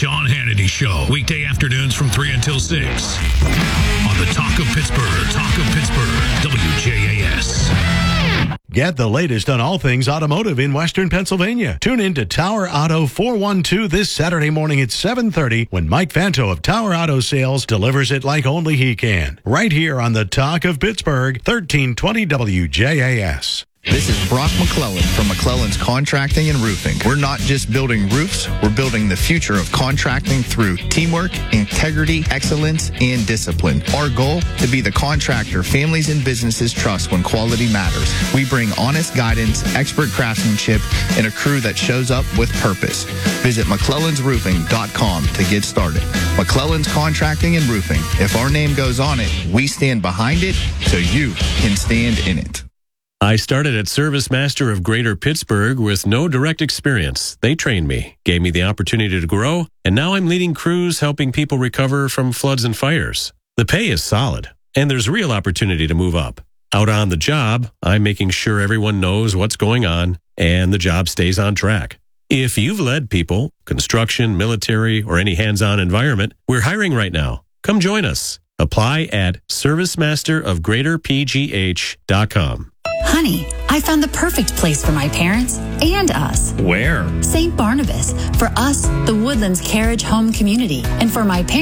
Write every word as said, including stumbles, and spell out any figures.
Sean Hannity Show, weekday afternoons from three until six. On the Talk of Pittsburgh, Talk of Pittsburgh, W J A S. Get the latest on all things automotive in Western Pennsylvania. Tune in to Tower Auto four one two this Saturday morning at seven thirty when Mike Fanto of Tower Auto Sales delivers it like only he can. Right here on the Talk of Pittsburgh, thirteen twenty W J A S. This is Brock McClellan from McClellan's Contracting and Roofing. We're not just building roofs, we're building the future of contracting through teamwork, integrity, excellence, and discipline. Our goal, to be the contractor families and businesses trust when quality matters. We bring honest guidance, expert craftsmanship, and a crew that shows up with purpose. Visit McClellans Roofing dot com to get started. McClellan's Contracting and Roofing. If our name goes on it, we stand behind it so you can stand in it. I started at Service Master of Greater Pittsburgh with no direct experience. They trained me, gave me the opportunity to grow, and now I'm leading crews helping people recover from floods and fires. The pay is solid, and there's real opportunity to move up. Out on the job, I'm making sure everyone knows what's going on and the job stays on track. If you've led people, construction, military, or any hands-on environment, we're hiring right now. Come join us. Apply at service master of greater p g h dot com. Honey, I found the perfect place for my parents and us. Where? Saint Barnabas. For us, the Woodlands Carriage Home Community. And for my parents,